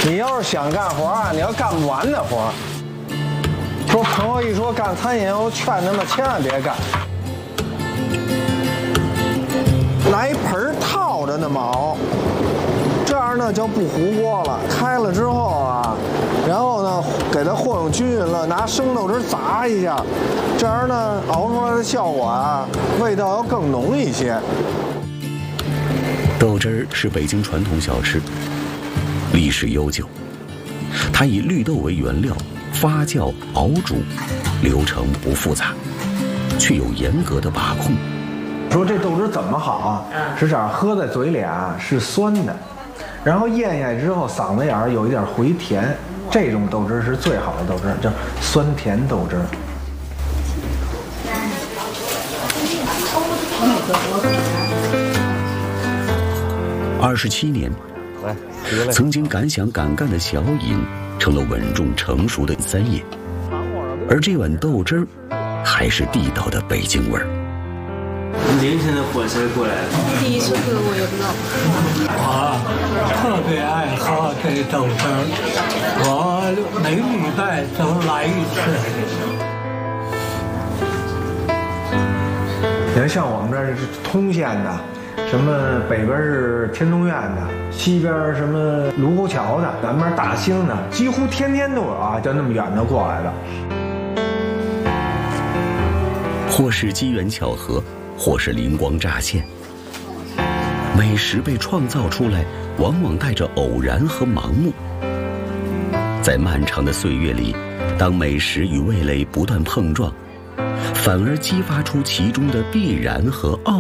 你要是想干活啊，你要干不完的活。说朋友一说干餐饮，我劝他们千万别干。拿一盆套着那么熬，这样呢就不糊锅了。开了之后啊，然后呢给它和拢均匀了，拿生豆汁砸一下，这样呢熬出来的效果啊，味道要更浓一些。 豆汁儿是北京传统小吃，历史悠久。它以绿豆为原料，发酵熬煮，流程不复杂，却有严格的把控。 说这豆汁怎么好啊？是这样，喝在嘴里啊是酸的，然后咽下去之后嗓子眼儿有一点回甜，这种豆汁是最好的豆汁，叫酸甜豆汁。 27年，曾经敢想敢干的小尹，成了稳重成熟的三爷，而这碗豆汁儿，还是地道的北京味儿。 凌晨的火车过来了， 第一次喝我也不知道。 我特别爱喝这豆汁儿，我每礼拜都来一次。 你看，像我们这儿是通县的，什么北边是天通苑的，西边什么卢沟桥的，南边大兴的，几乎天天都有啊，就那么远的过来的。 或是机缘巧合，或是灵光乍现，美食被创造出来，往往带着偶然和盲目。在漫长的岁月里，当美食与味蕾不断碰撞，反而激发出其中的必然和奥